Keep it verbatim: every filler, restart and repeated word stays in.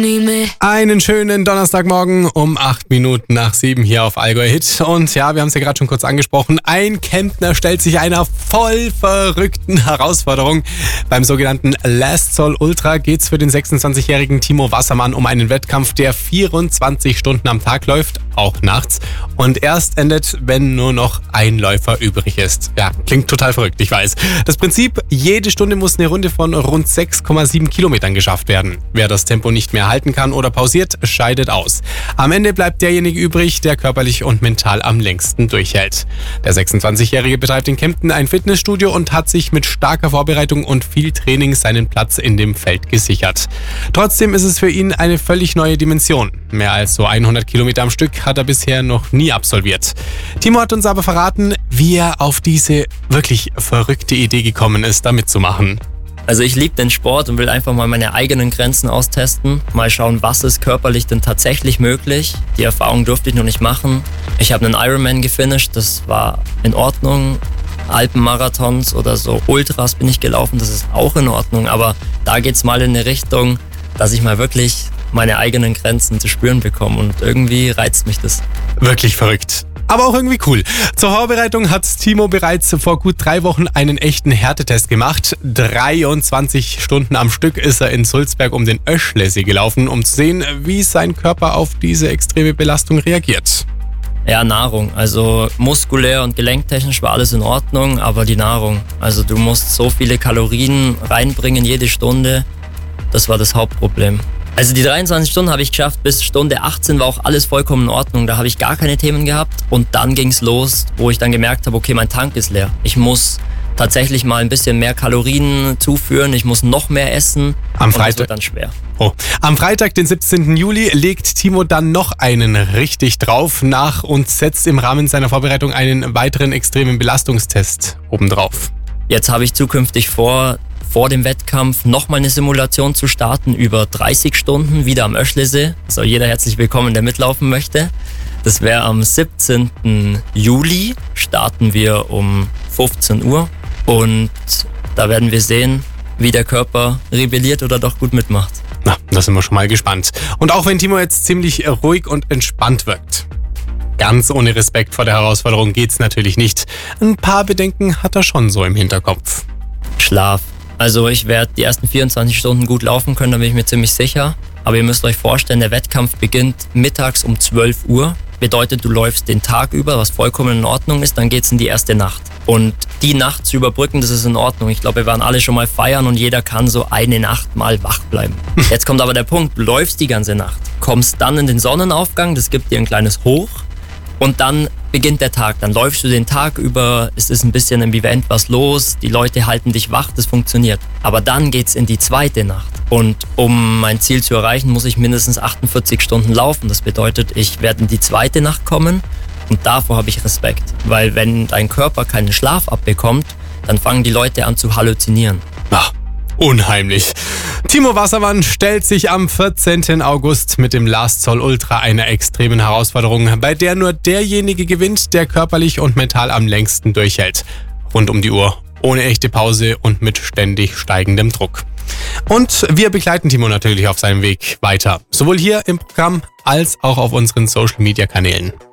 Einen schönen Donnerstagmorgen um acht Minuten nach sieben hier auf Allgäu Hit. Und ja, wir haben es ja gerade schon kurz angesprochen. Ein Kemptner stellt sich einer voll verrückten Herausforderung. Beim sogenannten Last Soul Ultra geht es für den sechsundzwanzigjährigen Timo Wassermann um einen Wettkampf, der vierundzwanzig Stunden am Tag läuft, auch nachts. Und erst endet, wenn nur noch ein Läufer übrig ist. Ja, klingt total verrückt, ich weiß. Das Prinzip, jede Stunde muss eine Runde von rund sechs Komma sieben Kilometern geschafft werden. Wer das Tempo nicht mehr halten kann oder pausiert, scheidet aus. Am Ende bleibt derjenige übrig, der körperlich und mental am längsten durchhält. Der sechsundzwanzigjährige betreibt in Kempten ein Fitnessstudio und hat sich mit starker Vorbereitung und viel Training seinen Platz in dem Feld gesichert. Trotzdem ist es für ihn eine völlig neue Dimension. Mehr als so hundert Kilometer am Stück hat er bisher noch nie absolviert. Timo hat uns aber verraten, wie er auf diese wirklich verrückte Idee gekommen ist, da mitzumachen. Also ich liebe den Sport und will einfach mal meine eigenen Grenzen austesten. Mal schauen, was ist körperlich denn tatsächlich möglich. Die Erfahrung durfte ich noch nicht machen. Ich habe einen Ironman gefinisht, das war in Ordnung. Alpenmarathons oder so Ultras bin ich gelaufen, das ist auch in Ordnung. Aber da geht's mal in eine Richtung, dass ich mal wirklich meine eigenen Grenzen zu spüren bekomme. Und irgendwie reizt mich das. Wirklich verrückt. Aber auch irgendwie cool. Zur Vorbereitung hat Timo bereits vor gut drei Wochen einen echten Härtetest gemacht. dreiundzwanzig Stunden am Stück ist er in Sulzberg um den Öschlesee gelaufen, um zu sehen, wie sein Körper auf diese extreme Belastung reagiert. Ja, Nahrung. Also muskulär und gelenktechnisch war alles in Ordnung, aber die Nahrung. Also du musst so viele Kalorien reinbringen jede Stunde. Das war das Hauptproblem. Also die dreiundzwanzig Stunden habe ich geschafft, bis Stunde achtzehn war auch alles vollkommen in Ordnung. Da habe ich gar keine Themen gehabt und dann ging es los, wo ich dann gemerkt habe, okay, mein Tank ist leer. Ich muss tatsächlich mal ein bisschen mehr Kalorien zuführen, ich muss noch mehr essen. Am Freitag. Und das wird dann schwer. Oh. Am Freitag, den siebzehnten Juli, legt Timo dann noch einen richtig drauf nach und setzt im Rahmen seiner Vorbereitung einen weiteren extremen Belastungstest obendrauf. Jetzt habe ich zukünftig vor, vor dem Wettkampf nochmal eine Simulation zu starten über dreißig Stunden, wieder am Öschlesee. Soll jeder herzlich willkommen, der mitlaufen möchte. Das wäre am siebzehnten Juli, starten wir um fünfzehn Uhr und da werden wir sehen, wie der Körper rebelliert oder doch gut mitmacht. Na, da sind wir schon mal gespannt. Und auch wenn Timo jetzt ziemlich ruhig und entspannt wirkt, ganz ohne Respekt vor der Herausforderung geht's natürlich nicht. Ein paar Bedenken hat er schon so im Hinterkopf. Schlaf. Also ich werde die ersten vierundzwanzig Stunden gut laufen können, da bin ich mir ziemlich sicher. Aber ihr müsst euch vorstellen, der Wettkampf beginnt mittags um zwölf Uhr. Bedeutet, du läufst den Tag über, was vollkommen in Ordnung ist, dann geht's in die erste Nacht. Und die Nacht zu überbrücken, das ist in Ordnung. Ich glaube, wir waren alle schon mal feiern und jeder kann so eine Nacht mal wach bleiben. Jetzt kommt aber der Punkt, du läufst die ganze Nacht, kommst dann in den Sonnenaufgang, das gibt dir ein kleines Hoch. Und dann beginnt der Tag, dann läufst du den Tag über, es ist ein bisschen im Event was los, die Leute halten dich wach, das funktioniert. Aber dann geht's in die zweite Nacht. Und um mein Ziel zu erreichen, muss ich mindestens achtundvierzig Stunden laufen. Das bedeutet, ich werde in die zweite Nacht kommen und davor habe ich Respekt. Weil wenn dein Körper keinen Schlaf abbekommt, dann fangen die Leute an zu halluzinieren. Ach, unheimlich. Timo Wassermann stellt sich am vierzehnten August mit dem Last Soul Ultra einer extremen Herausforderung, bei der nur derjenige gewinnt, der körperlich und mental am längsten durchhält. Rund um die Uhr, ohne echte Pause und mit ständig steigendem Druck. Und wir begleiten Timo natürlich auf seinem Weg weiter, sowohl hier im Programm als auch auf unseren Social Media Kanälen.